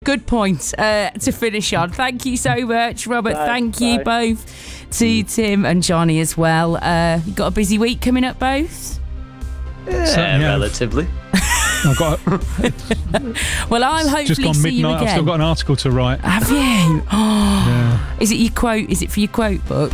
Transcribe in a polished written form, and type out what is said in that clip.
good point to finish on. Thank you so much, Robert. Thank you both to Tim and Johnny as well. You got a busy week coming up, both? Yeah, relatively. I've got well, I'll hopefully just gone see you midnight. again. I've still got an article to write. Have you? Oh, yeah. Is it your quote? Is it for your quote book?